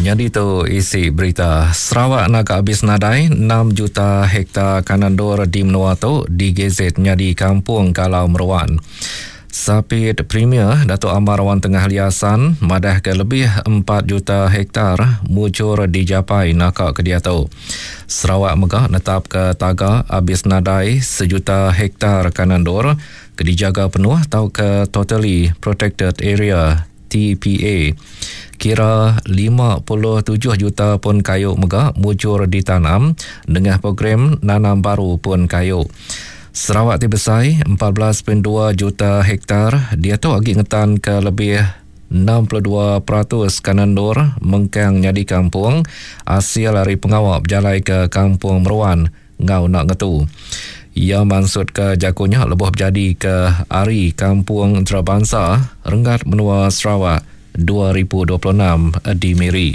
Jadi tu isi berita. Sarawak nak habis nadai 6 juta hektar kanan dor di Menua tu digezet jadi kampung Kalau Meruan. Sapit Premier Datuk Amar Wan Tengah Liasan madah ke lebih 4 juta hektar mujur dijapai nakak ke dia tu. Sarawak megah netap ke taga habis nadai 1 juta hektar kanan dor ke dijaga penuh atau ke Totally Protected Area TPA. Kira 57 juta pun kayu megah mujur ditanam dengan program nanam baru pun kayu. Sarawak dibesai 14.2 juta hektar, dia tu agi ngetan ke lebih 62% kanan dor mengkang nyadi kampung hasil dari pengawal berjalai ke kampung Meruan ngau nak ngetu. Ia maksud ke jakunya lebuh berjadi ke hari kampung antarabangsa Renggat Menua Sarawak 2026 di Miri.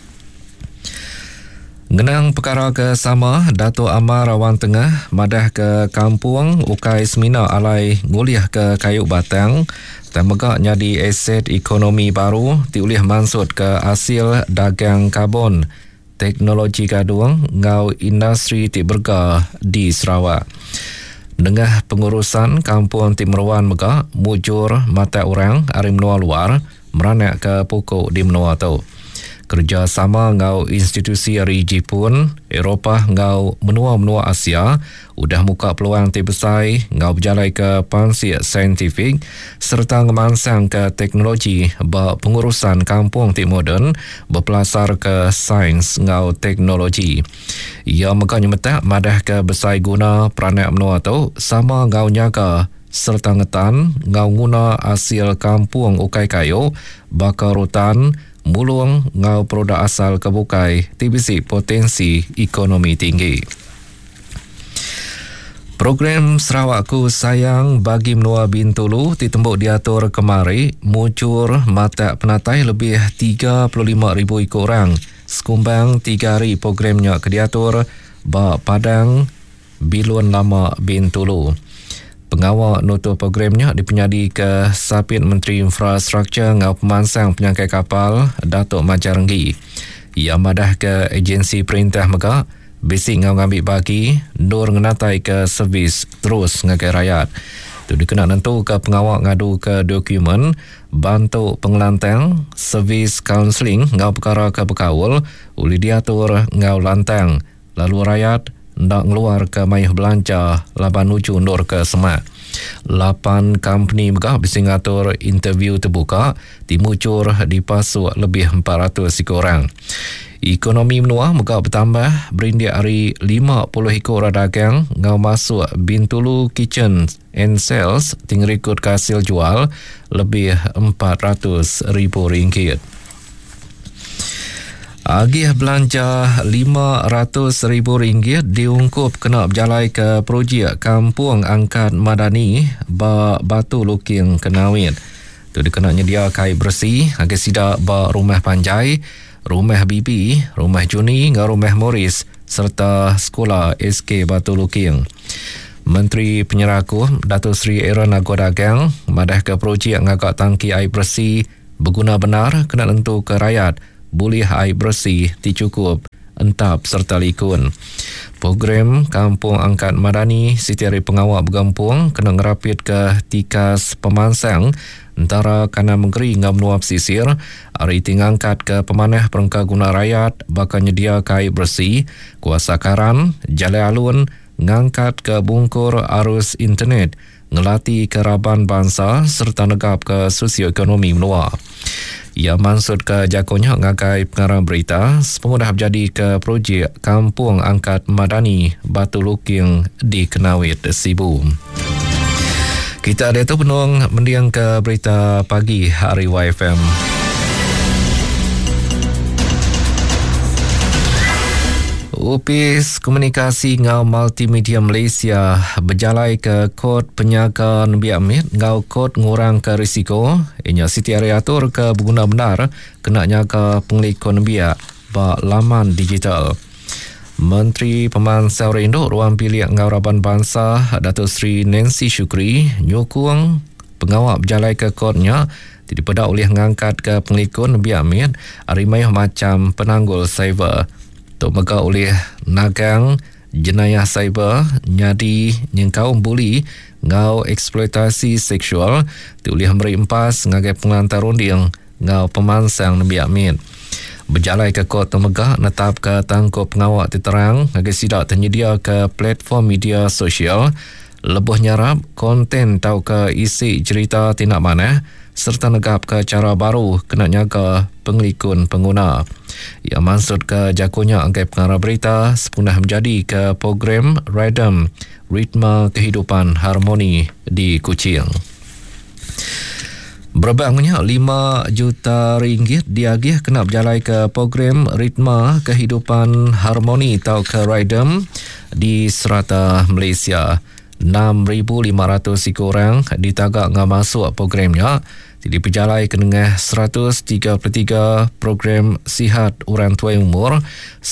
Genang perkara ke sama Datuk Amar Wan Tengah madah ke kampung Ukai Semina alai nguliah ke kayu batang dan megak nyadi aset ekonomi baru diulih maksud ke hasil dagang karbon teknologi gaduang ngau industri tiberga di Sarawak. Dengan pengurusan kampung Timeruan megak mujur mata orang dari menua luar meranak ke pokok di menua tu. Kerjasama ngau institusi dari Jepun, Eropah ngau menua-menua Asia udah muka peluang tibesai ngau berjalai ke pansi saintifik serta ngemansang ke teknologi bak pengurusan kampung ti moden berpelasar ke sains ngau teknologi. Ia meganya metak madah ke besai guna peranak menua tu sama ngau nyaga serta ngetan ngau guna hasil kampung ukai kayu bakar rutan mulung ngau produk asal kebukai tibisi potensi ekonomi tinggi. Program Sarawakku Sayang bagi Menua Bintulu ditembuk diatur kemari mujur mata penatai lebih 35,000 ikut orang. Sekumbang 3 hari programnya kediatur bak Padang Bilun Lama Bintulu. Pengawal nutup programnya dipenyadi ke Sapit Menteri Infrastruktur ngau pemansang penyangkai kapal Datuk Majarenggi. Ia madah ke agensi perintah megak basic ngau ngambil bagi nur ngenatai ke servis terus ngagai rakyat. Itu dikena nentu ke pengawal ngadu ke dokumen bantu pengelantang servis kaunseling ngau perkara ke bekawul uli diatur ngau lantang lalu rakyat nak ngeluar ke mayuh belanja laban uju nur ke semak. 8 company megah bisa ngatur interview terbuka dimucur dipasuk lebih 400 orang. Ekonomi menua megah bertambah berindik hari 50 ekor dagang ngau masuk Bintulu Kitchen and Sales tinggal ke hasil jual lebih RM400,000. Agih belanja RM500,000 diungkup kena berjalai ke projek kampung angkat madani Batu Luking Kenawit. Itu dikena nyedia kai bersih agak sidak rumah panjai, rumah bibi, rumah Juni dengan rumah Morris serta sekolah SK Batu Luking. Menteri Penyerakuh Datuk Seri Aaron Agodagang madah ke projek ngagak tangki air bersih berguna benar kena tentu ke rakyat boleh air bersih dicukup entap serta likun. Program Kampung Angkat Madani setiap pengawal bergampung kena ngerapit ke tikas pemansang antara kanan menggeri ngam nuap sisir hari tingangkat ke pemanah perengka guna rakyat bakal nyedia air bersih kuasa karan jalai alun ngangkat ke bungkur arus internet ngelati keraban bangsa serta negap ke sosioekonomi menua. Ia maksud ke jakonya ngagai pengarang berita sepemudah berjadi ke projek Kampung Angkat Madani Batu Luking di Kenawit Sibu. Kita ada tu penung mendiang ke berita pagi hari YFM. Opis Komunikasi ngau Multimedia Malaysia berjalai ke kod penyagaan biamit ngau kod ngurang ke risiko inya setiap atur ke berguna benar kena nyaga pengelikon biak bak laman digital. Menteri Pemansau Induk Ruang Pilih Ngau Raban Bangsa Datuk Seri Nancy Shukri nyukung pengawal berjalai ke kodnya dipedak oleh ngangkat ke pengikut Nabi Amin arimai macam penanggul cyber tok mega oleh nagang jenayah cyber nyadi nyengkau buli ngau eksploitasi seksual diulih memberi empas ngagai pengantar runding ngau pemansang Nabi Amin berjalai ke Kot Temegah netap ke tangkup pengawak diterang ngagai sidak tersedia ke platform media sosial lebuh nyarap konten tau ke isi cerita tindak mana serta negap ke cara baru kena nyaga penglikun pengguna. Ia maksud ke jakunya angkai pengarah berita sepunah menjadi ke program Rhythm Ritma Kehidupan Harmoni di Kuching. Berbangnya 5 juta ringgit diagih kena berjalai ke program Ritma Kehidupan Harmoni atau ke Rhythm di serata Malaysia. 6,500 orang ditagak ngah masuk programnya. Jadi berjalai ke tengah 133 program sihat orang tua umur,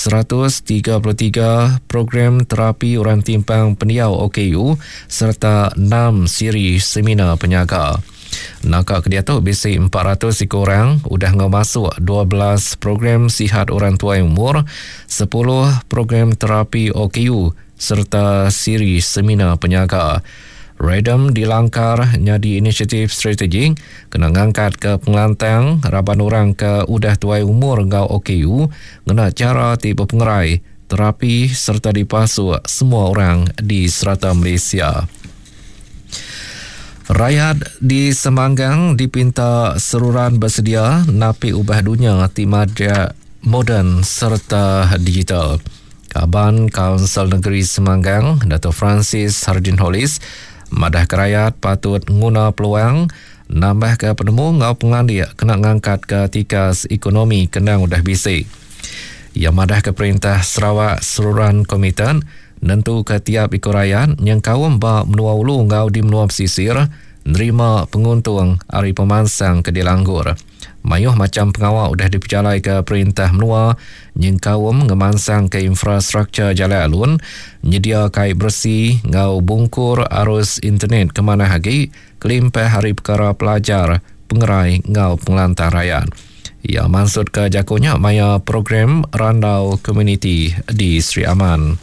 133 program terapi orang timpang pendiau OKU serta 6 siri seminar penyaga. Nakak kedia tu bisi 400 orang udah ngemasuk 12 program sihat orang tua umur, 10 program terapi OKU serta siri seminar penyaga. Rhythm dilangkar nyadi inisiatif strategik kena ngangkat ke pengelantang raban orang ke udah tuai umur ngau OKU ngena cara tiba pengerai terapi serta dipasuk semua orang di serata Malaysia. Rakyat di Semanggang dipinta seruran bersedia napi ubah dunia timadia moden serta digital. Kaban Kaunsil Negeri Semanggang Dato' Francis Hardin Hollis madah kerayat patut guna peluang nambah ke penemu ngau pengandia kena ngangkat ke tikas ekonomi kendang udah bisik. Ia madah ke Perintah Sarawak seruran komitan nentu ke tiap ikut rakyat yang kawam ba menua ulu ngau di menua pesisir nerima penguntung hari pemansang ke dilanggur. Mayuh macam pengawal udah diperjalai ke Perintah Menua yang kawam ngemansang ke infrastruktur jalan alun nyedia kait bersih ngau bungkur arus internet ke mana hagi kelimpah hari perkara pelajar pengerai ngau pengelantar rakyat. Ia maksud ke jakunya maya program Randau Community di Sri Aman.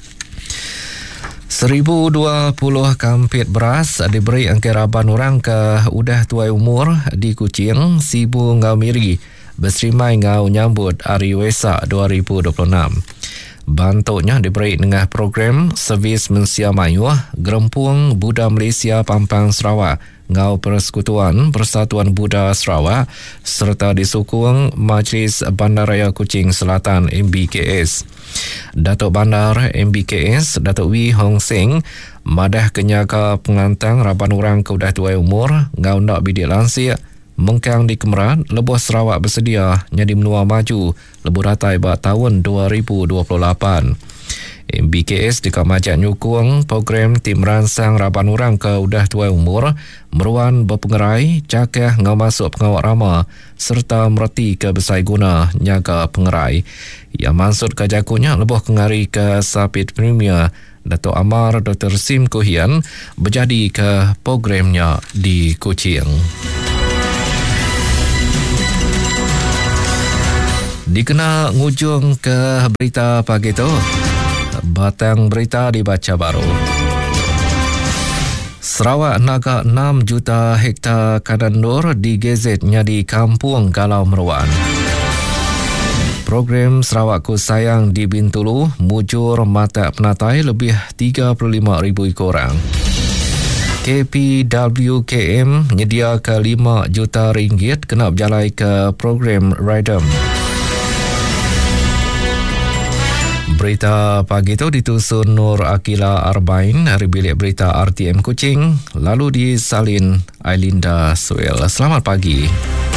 1,020 kampit beras diberi angkai raban orang ke udah tuai umur di Kuching, Sibu ngau Miri berserimai ngau nyambut Hari Wesak 2026. Bantuknya diberi dengan program Servis Mensia Mayuh Gerempung Buddha Malaysia Pampang Sarawak ngau Persekutuan Persatuan Buddha Sarawak serta disokong Majlis Bandaraya Kuching Selatan MBKS. Datuk Bandar MBKS Datuk Wee Hong Seng madah kenyaga pengantang raban orang ke udah tuai umur ngau nak bidik lansir mengkang di Kemerat lebuh Sarawak bersedia nyadi menua maju lebuh ratai bak tahun 2028. MBKS dikamajak nyukung program tim ransang raban orang ke udah tuai umur meruan berpengerai cakah ngau masuk pengawak rama serta mereti ke besai guna nyaga pengerai. Ia maksud ke jakunya lebuh kengari ke Sapit Premier Dato' Amar Dr. Sim Kuhian berjadi ke programnya di Kuching. Dikena ngujung ke berita pagi tu. Batang berita dibaca baru. Sarawak naga 6 juta hektar kadandur digezetnya di Kampung Galau Meruan. Program Sarawak Ku Sayang di Bintulu mujur mata penatai lebih 35,000 orang. KPWKM nyedia ke 5 juta ringgit kena berjalai ke program Rhythm. Berita pagi itu ditusun Nur Akila Arbain dari bilik berita RTM Kuching, lalu disalin Ailinda Suel. Selamat pagi.